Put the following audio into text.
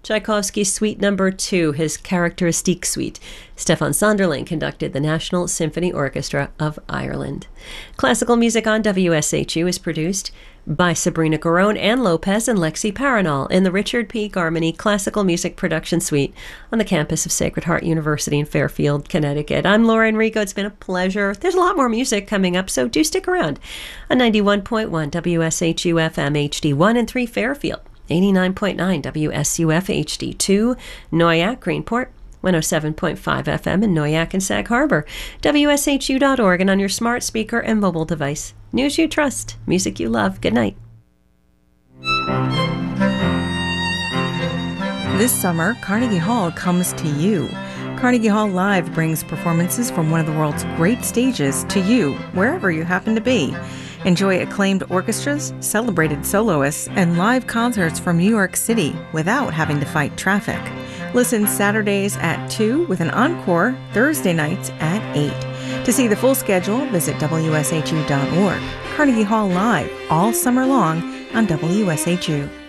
Tchaikovsky's Suite Number 2, his Charakteristik Suite. Stefan Sonderling conducted the National Symphony Orchestra of Ireland. Classical music on WSHU is produced by Sabrina Garone, Ann Lopez, and Lexi Paranol in the Richard P. Garmany Classical Music Production Suite on the campus of Sacred Heart University in Fairfield, Connecticut. I'm Laura Enrico. It's been a pleasure. There's a lot more music coming up, so do stick around. On 91.1 WSHU FM HD1 and 3 Fairfield, 89.9 WSUF HD2 Noyak, Greenport, 107.5 FM in Noyak and Sag Harbor, WSHU.org, and on your smart speaker and mobile device. News you trust, music you love. Good night. This summer, Carnegie Hall comes to you. Carnegie Hall Live brings performances from one of the world's great stages to you, wherever you happen to be. Enjoy acclaimed orchestras, celebrated soloists, and live concerts from New York City without having to fight traffic. Listen Saturdays at 2 with an encore Thursday nights at 8. To see the full schedule, visit WSHU.org. Carnegie Hall Live, all summer long on WSHU.